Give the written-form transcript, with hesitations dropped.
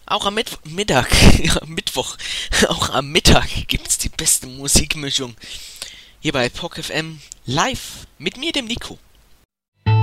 Auch am Mittag, ja, Mittwoch, auch am Mittag gibt's die beste Musikmischung. Hier bei POC FM live mit mir, dem Nico.